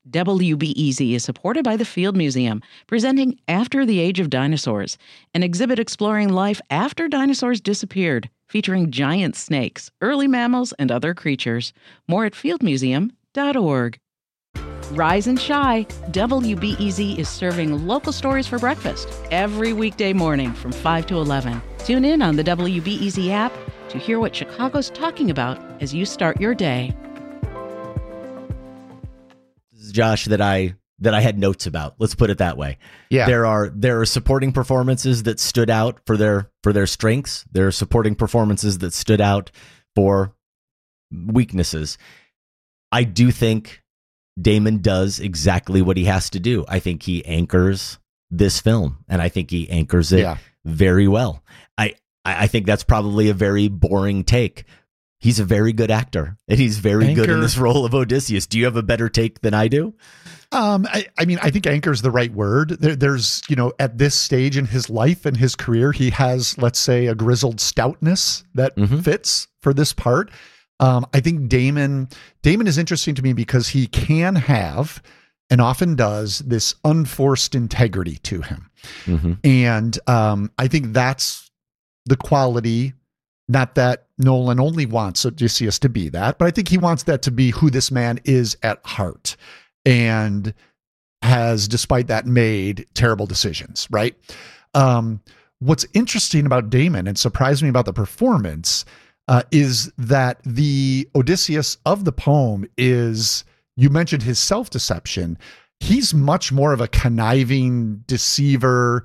WBEZ is supported by the Field Museum, presenting After the Age of Dinosaurs, an exhibit exploring life after dinosaurs disappeared, featuring giant snakes, early mammals, and other creatures. More at fieldmuseum.org. Rise and shine. WBEZ is serving local stories for breakfast every weekday morning from 5 to 11. Tune in on the WBEZ app to hear what Chicago's talking about as you start your day. Josh, that I had notes about. Let's put it that way. Yeah. There are supporting performances that stood out for their strengths. There are supporting performances that stood out for weaknesses. I do think Damon does exactly what he has to do. I think he anchors this film, and I think he anchors it very well. I think that's probably a very boring take. He's a very good actor, and he's very good in this role of Odysseus. Do you have a better take than I do? I mean, I think anchor is the right word. There's, at this stage in his life and his career, he has, let's say, a grizzled stoutness that fits for this part. I think Damon is interesting to me because he can have, and often does, this unforced integrity to him. And I think that's the quality. Not that Nolan only wants Odysseus to be that, but I think he wants that to be who this man is at heart, and has, despite that, made terrible decisions, right? What's interesting about Damon and surprised me about the performance is that the Odysseus of the poem is, you mentioned his self-deception. He's much more of a conniving deceiver,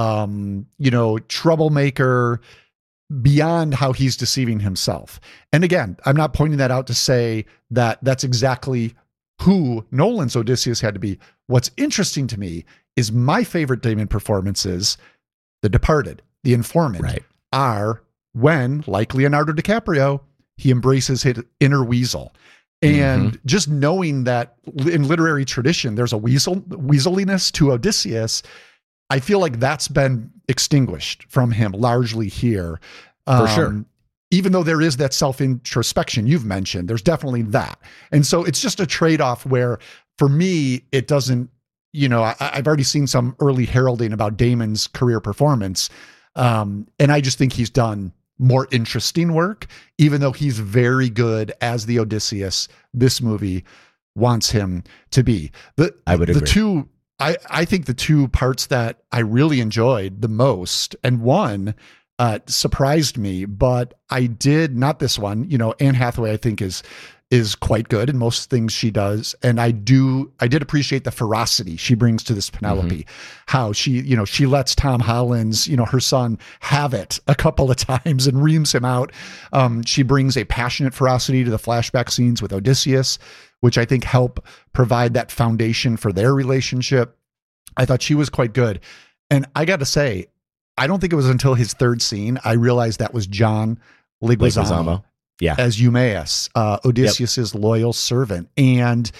troublemaker, beyond how he's deceiving himself. And again, I'm not pointing that out to say that that's exactly who Nolan's Odysseus had to be. What's interesting to me is my favorite Damon performances, The Departed, The Informant, are when, like Leonardo DiCaprio, he embraces his inner weasel. And just knowing that in literary tradition, there's a weaseliness to Odysseus, I feel like that's been extinguished from him largely here. For sure. Even though there is that self-introspection you've mentioned, there's definitely that. And so it's just a trade-off where, for me, it doesn't, I've already seen some early heralding about Damon's career performance. And I just think he's done more interesting work, even though he's very good as the Odysseus this movie wants him to be. I would agree. I think the two parts that I really enjoyed the most, and one surprised me, but I did not this one. Anne Hathaway, I think, is quite good in most things she does, and I did appreciate the ferocity she brings to this Penelope. How she lets Tom Holland's her son have it a couple of times and reams him out. She brings a passionate ferocity to the flashback scenes with Odysseus, which I think help provide that foundation for their relationship. I thought she was quite good. And I got to say, I don't think it was until his third scene I realized that was John Leguizamo. As Eumaeus, Odysseus's loyal servant. And,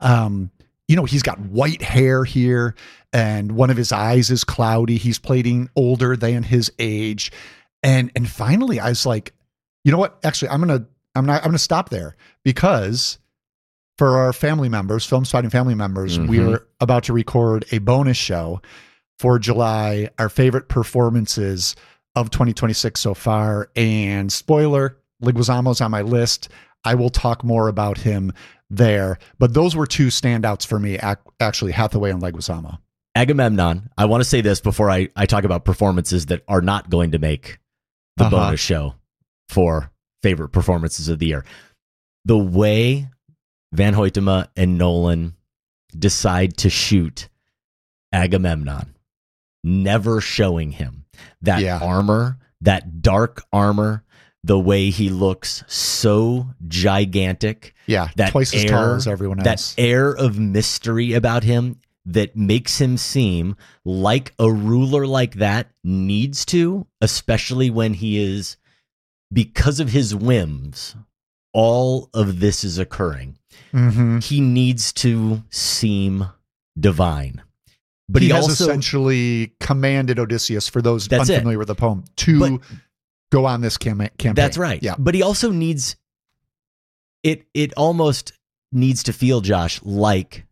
he's got white hair here, and one of his eyes is cloudy. He's playing older than his age. And finally I was like, you know what? Actually, I'm going to stop there, because for our family members, Film Spotting family members, we're about to record a bonus show for July, our favorite performances of 2026 so far. And spoiler, Leguizamo's on my list. I will talk more about him there. But those were two standouts for me, actually, Hathaway and Leguizamo. Agamemnon, I want to say this before I talk about performances that are not going to make the bonus show for favorite performances of the year. The way Van Hoytema and Nolan decide to shoot Agamemnon, never showing him that armor, that dark armor, the way he looks so gigantic. That twice as tall as everyone else. That air of mystery about him that makes him seem like a ruler like that needs to, especially when he is, because of his whims, all of this is occurring. He needs to seem divine. But he has also essentially commanded Odysseus, for those unfamiliar with the poem, to go on this campaign. That's right. Yeah. But he also needs, it almost needs to feel, Josh, like